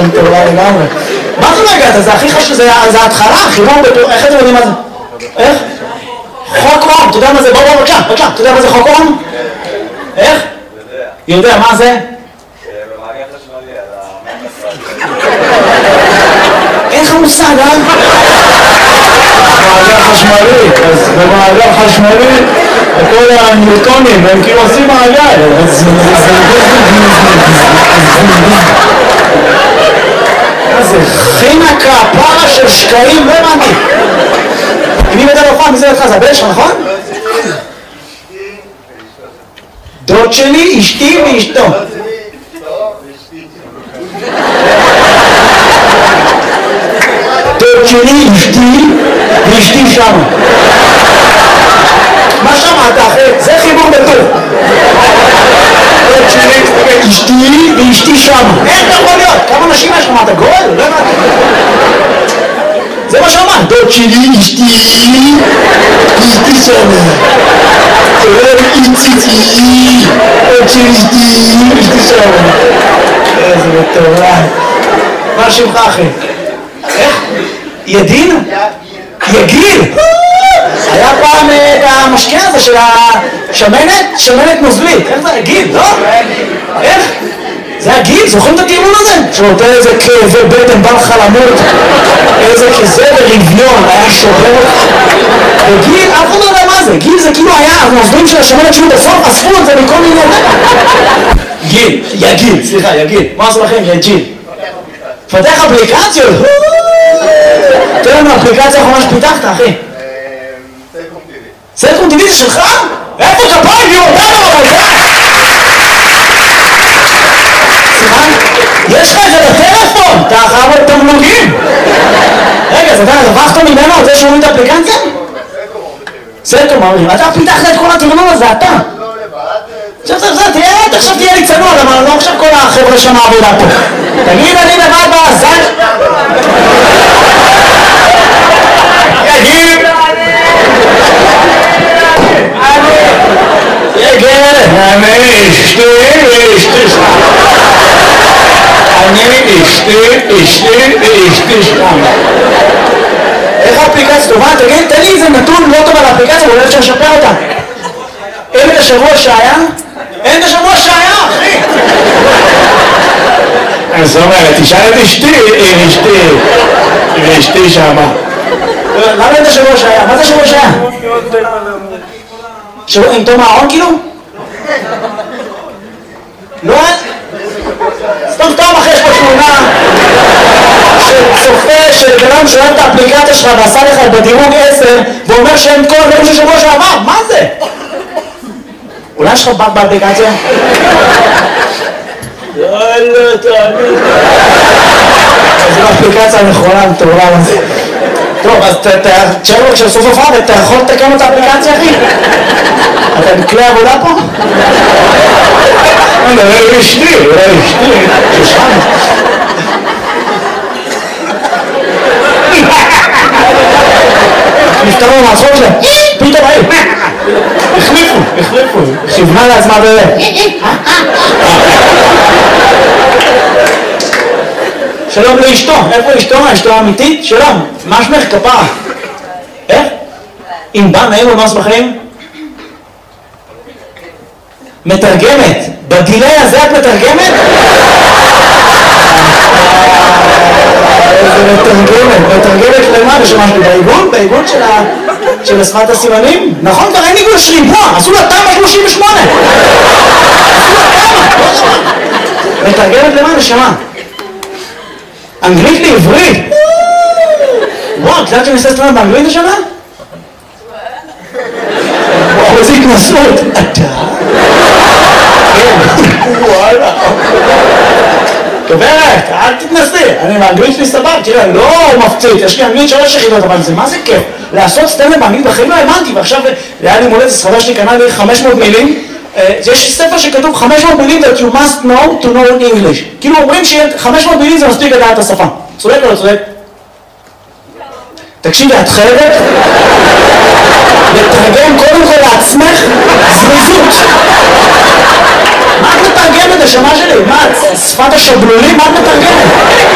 מטורלל לגמרי. מה זה לא הגעת? זה הכי חשוב, זה ההתחלה, חיבור בטוח, איך אתם יודעים מה זה? איך? חוק אום, אתה יודע מה זה? בוא, בבקשה, אתה יודע מה זה חוק אום? איך? יודע, מה זה? במעגל חשמלי על אין לך מושג, מעגל חשמלי, אז במעגל חשמלי כל הניוטונים הם כאילו עושים מעגל, אז זה חינקה, פרה של שקעים, לא הבנתי. אם היא מדבר פעם, מי זה לך? זה הבן שלך, נכון? דוד שלי, אשתי ואשתו. דוד שלי, אשתי ואשתי שמה. מה שמעת אחי? זה חיבור בטוב. דוד שלי, אשתי ואשתי שמה. איך יכול להיות? כמה נשים יש לך? מה אתה גול? לא הבנתי. זה מה שאמרת. דוד שלי, אשתי שמה. איציצי, דוד שלי, אשתי שמה. איזה מטורלל. מה שמך אחי? איך? ידין? יגיל? היה פעם את המשקה הזה של השמנת? שמנת נוזלית. איך זה? יגיל, לא? איך? זה הגיל, זוכרים את הטיעון הזה? שנותן איזה כאבי בטן, בא לך למות, איזה כזה ברביון, היה שובר. וגיל, אף אחד לא יודע מה זה, גיל זה כאילו היה, הנוזלים של השמנת שהיו בסוף, אספו את זה מכל מיני... גיל, יגיל, סליחה, יגיל. מה עשו לכם? יגיל. פתח אפליקציות. תראה לנו אפליקציה האחרונה שפיתחת, אחי. סלקום טיווי זה שלך? איפה כפיים? יהיו אותנו בבלדה! סליחה? יש לך את זה בטלפון! אתה חייב את תמלוגים! רגע, אז אתה רווחת ממנו על זה שהוא את האפליקציה? סלקום, אומרים. אתה פיתחת את כל התרנון הזה, אתה! עכשיו תהיה לי צנוע, אבל לא עכשיו כל החבר'ה שם העבודה פה. תגיד, אני לבד בעזן... יגיד! אני אשתי שם. איך האפליקציה טובה? תגיד, תן לי איזה נתון לא טוב על האפליקציה, אבל אפשר לשפר אותה. אין את השבוע שהיה? אין את השבוע שהיה, אחי! אז זאת אומרת, תשאל את אשתי שמה. למה אין את השבוע שהיה? מה זה השבוע שהיה? שבוע עם תום הארון כאילו? לא? סתם אחרי יש פה תמונה של צופה של גלם שאוהב את האפליקציה שלך ועשה לך בדירוג 10 ואומר שאין כל הדברים של שבוע שעבר, מה זה? אולי יש לך בת באפליקציה? לא, תאמין. זה באפליקציה הנכונה, מטורלל הזה. טוב, אז תשאר לו כשסוף הופעה ואתה יכול לתקן את האפליקציה, אחי? אתה מכלי עבודה פה? אולי אשתי. ששם. נפתרו מהצחוק שלהם. פתאום היי. החליפו. כיוונה לעצמה שלום לאשתו. איפה אשתו? אשתו האמיתית? שלום. מה שמך? כפרה. איך? אם בא נעים ומס בחיים? מתרגמת. בגילי הזה את מתרגמת? איזה מתרגמת למה? ושמה שלי בעיגון של שפת הסימנים? נכון, כבר אין עיגון של ריבוע, עשו לה תמ"א 38. מתרגמת למה? ושמה? אנגלית לעברית. וואו, את יודעת שאני עושה סטרנד באנגלית השנה? וואו, איזה התנסות. אתה? וואלה. גברת, אל תתנסי. אני באנגלית שלי סבב, תראה, לא מפציץ. יש לי אנגלית 3 יחידות, אבל זה מה זה כיף? לעשות סטנדאפ באנגלית בחיים לא האמנתי, ועכשיו היה לי מולדת, סחבה שלי קנה לי 500 מילים. יש ספר שכתוב 500 מילים that you must know to know English. כאילו אומרים ש500 מילים זה מספיק לדעת את השפה. צודק או לא צודק? תקשיבי, את חייבת לתרגם קודם כל לעצמך זריזות. מה את מתרגמת השמה שלי? מה, שפת השבלולים? מה את מתרגמת?